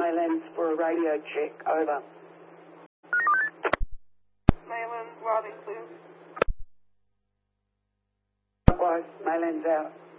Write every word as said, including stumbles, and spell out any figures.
Maylands for a radio check. Over. Maylands, Riley, clear. Likewise, Maylands out.